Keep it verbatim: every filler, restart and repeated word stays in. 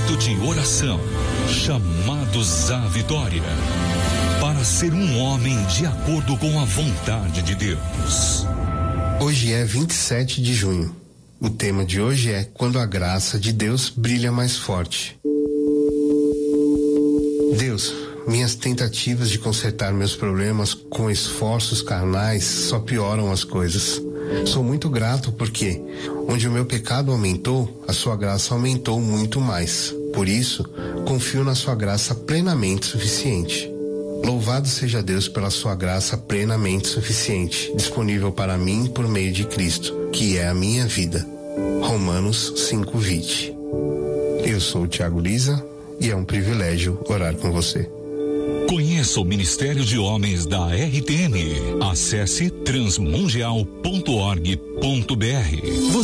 momento de oração, chamados à vitória, para ser um homem de acordo com a vontade de Deus. Hoje é vinte e sete de junho. O tema de hoje é quando a graça de Deus brilha mais forte. Deus, minhas tentativas de consertar meus problemas com esforços carnais só pioram as coisas. Sou muito grato porque, onde o meu pecado aumentou, a sua graça aumentou muito mais. Por isso, confio na sua graça plenamente suficiente. Louvado seja Deus pela sua graça plenamente suficiente, disponível para mim por meio de Cristo, que é a minha vida. Romanos cinco, vinte. Eu sou o Thiago Lisa e é um privilégio orar com você. Conheça o Ministério de Homens da R T M. Acesse transmundial ponto org ponto br.